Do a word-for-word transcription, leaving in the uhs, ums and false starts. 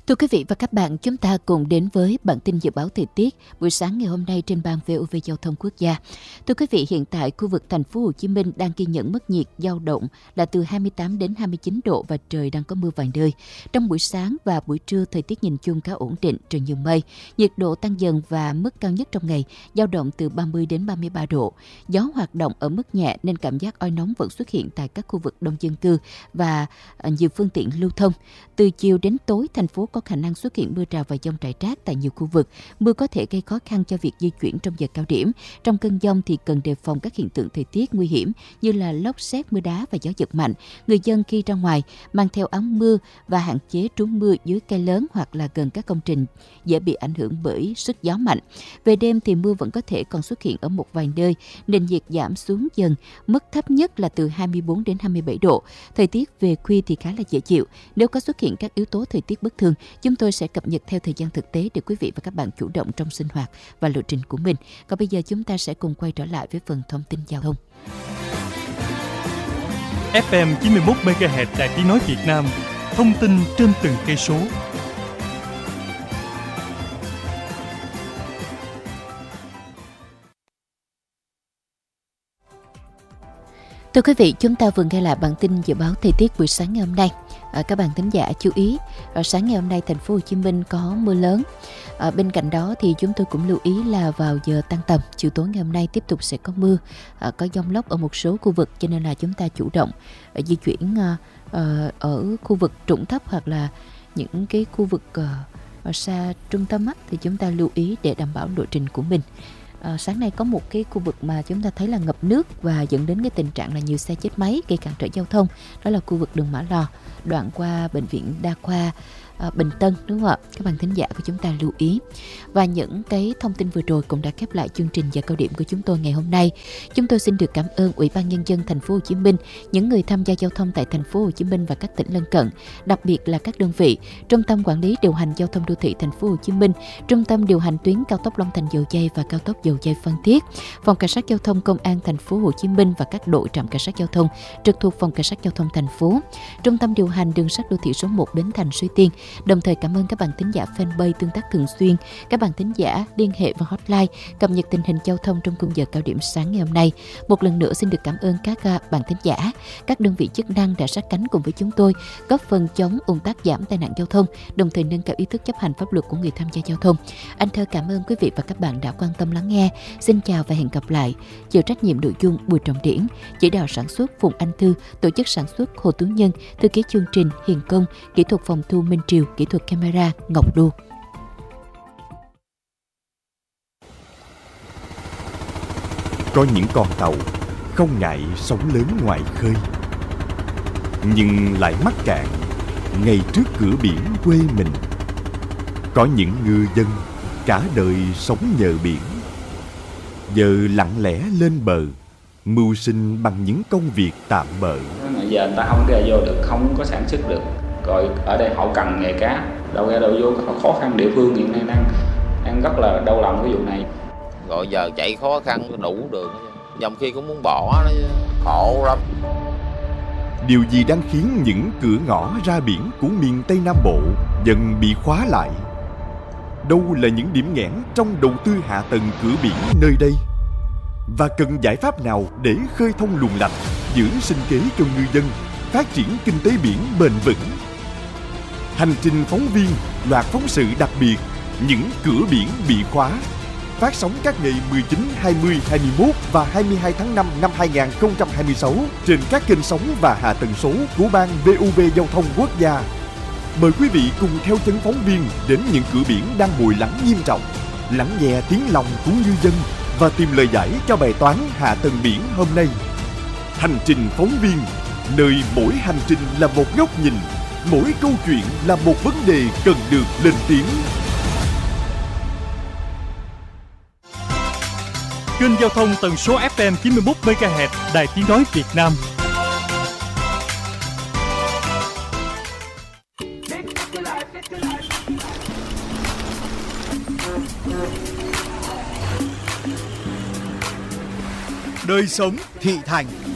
Thưa quý vị và các bạn, chúng ta cùng đến với bản tin dự báo thời tiết buổi sáng ngày hôm nay trên ban vê o vê Giao thông Quốc gia. Thưa quý vị, hiện tại khu vực thành phố Hồ Chí Minh đang ghi nhận mức nhiệt dao động là từ hai mươi tám đến hai mươi chín độ và trời đang có mưa vài nơi. Trong buổi sáng và buổi trưa, thời tiết nhìn chung khá ổn định, trời nhiều mây, nhiệt độ tăng dần và mức cao nhất trong ngày dao động từ ba mươi đến ba mươi ba độ. Gió hoạt động ở mức nhẹ nên cảm giác oi nóng vẫn xuất hiện tại các khu vực đông dân cư và nhiều phương tiện lưu thông. Từ chiều đến tối, thành phố có khả năng xuất hiện mưa rào và dông rải rác tại nhiều khu vực. Mưa có thể gây khó khăn cho việc di chuyển trong giờ cao điểm. Trong cơn dông thì cần đề phòng các hiện tượng thời tiết nguy hiểm như là lốc sét, mưa đá và gió giật mạnh. Người dân khi ra ngoài mang theo áo mưa và hạn chế trú mưa dưới cây lớn hoặc là gần các công trình dễ bị ảnh hưởng bởi sức gió mạnh. Về đêm thì mưa vẫn có thể còn xuất hiện ở một vài nơi, nền nhiệt giảm xuống dần, mức thấp nhất là từ hai mươi bốn đến hai mươi bảy độ. Thời tiết về khuya thì khá là dễ chịu. Nếu có xuất hiện các yếu tố thời tiết bất thường, chúng tôi sẽ cập nhật theo thời gian thực tế để quý vị và các bạn chủ động trong sinh hoạt và lộ trình của mình. Còn bây giờ chúng ta sẽ cùng quay trở lại với phần thông tin giao thông. ép em chín mươi mốt mê ga héc Đài Tiếng nói Việt Nam, thông tin trên từng cây số. Thưa quý vị, chúng ta vừa nghe lại bản tin dự báo thời tiết buổi sáng ngày hôm nay. À, các bạn thính giả chú ý, à, sáng ngày hôm nay thành phố Hồ Chí Minh có mưa lớn. À, bên cạnh đó thì chúng tôi cũng lưu ý là vào giờ tan tầm, chiều tối ngày hôm nay tiếp tục sẽ có mưa, à, có dông lốc ở một số khu vực, cho nên là chúng ta chủ động à, di chuyển à, à, ở khu vực trũng thấp hoặc là những cái khu vực à, xa trung tâm á, thì chúng ta lưu ý để đảm bảo lộ trình của mình. À, sáng nay có một cái khu vực mà chúng ta thấy là ngập nước và dẫn đến cái tình trạng là nhiều xe chết máy gây cản trở giao thông, đó là khu vực đường Mã Lò, đoạn qua bệnh viện Đa khoa à, Bình Tân, đúng không ạ? Các bạn thính giả của chúng ta lưu ý. Và những cái thông tin vừa rồi cũng đã khép lại chương trình giờ cao điểm của chúng tôi ngày hôm nay. Chúng tôi xin được cảm ơn Ủy ban Nhân dân thành phố Hồ Chí Minh, những người tham gia giao thông tại thành phố Hồ Chí Minh và các tỉnh lân cận, đặc biệt là các đơn vị Trung tâm Quản lý điều hành giao thông đô thị thành phố Hồ Chí Minh, Trung tâm điều hành tuyến cao tốc Long Thành Dầu Giây và cao tốc Dầu Giây Phan Thiết, Phòng Cảnh sát giao thông Công an thành phố Hồ Chí Minh và các đội trạm cảnh sát giao thông trực thuộc Phòng Cảnh sát giao thông thành phố, Trung tâm điều hành đường sắt đô thị số một Bến Thành Suối Tiên. Đồng thời cảm ơn các bạn thính giả fanpage tương tác thường xuyên, các bạn thính giả liên hệ vào hotline cập nhật tình hình giao thông trong khung giờ cao điểm sáng ngày hôm nay. Một lần nữa xin được cảm ơn các bạn thính giả, các đơn vị chức năng đã sát cánh cùng với chúng tôi, góp phần chống ùn tắc, giảm tai nạn giao thông, đồng thời nâng cao ý thức chấp hành pháp luật của người tham gia giao thông. Anh Thơ cảm ơn quý vị và các bạn đã quan tâm lắng nghe. Xin chào và hẹn gặp lại. Chịu trách nhiệm nội dung Bùi Trọng Điển, chỉ đạo sản xuất Phùng Anh Thư, tổ chức sản xuất Hồ Tú Nhân, thư ký chương trình Hiền Công, kỹ thuật phòng thu Minh Triều, kỹ thuật camera Ngọc Đô. Có những con tàu không ngại sóng lớn ngoài khơi, nhưng lại mắc cạn ngay trước cửa biển quê mình. Có những ngư dân cả đời sống nhờ biển, giờ lặng lẽ lên bờ, mưu sinh bằng những công việc tạm bợ. Giờ người ta không ra vô được, không có sản xuất được. Rồi ở đây họ cần nghề cá, đâu ra đâu vô, khó khăn địa phương hiện nay đang đang rất là đau lòng cái vụ này. Rồi giờ chạy khó khăn đủ đường, dòng khi cũng muốn bỏ nó, khổ lắm. Điều gì đang khiến những cửa ngõ ra biển của miền Tây Nam Bộ dần bị khóa lại? Đâu là những điểm nghẽn trong đầu tư hạ tầng cửa biển nơi đây? Và cần giải pháp nào để khơi thông luồng lạch, giữ sinh kế cho ngư dân, phát triển kinh tế biển bền vững? Hành trình phóng viên, loạt phóng sự đặc biệt Những cửa biển bị khóa, phát sóng các ngày mười chín, hai mươi, hai mươi mốt và hai mươi hai tháng năm năm hai nghìn không trăm hai mươi sáu trên các kênh sóng và hạ tầng số của Ban vê o vê Giao thông Quốc gia. Mời quý vị cùng theo chân phóng viên đến những cửa biển đang bồi lắng nghiêm trọng, lắng nghe tiếng lòng của ngư dân và tìm lời giải cho bài toán hạ tầng biển hôm nay. Hành trình phóng viên, nơi mỗi hành trình là một góc nhìn, mỗi câu chuyện là một vấn đề cần được lên tiếng. Kênh giao thông tần số ép em chín mươi mốt mê ga héc Đài Tiếng nói Việt Nam. Đời sống thị thành.